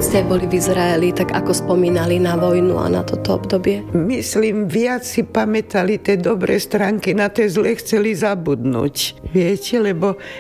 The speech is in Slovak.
ste boli v Izraeli, tak ako spomínali na vojnu a na toto obdobie? Myslím, viac si pamätali tie dobré stránky, na tie zle chceli zabudnúť. Viete, lebo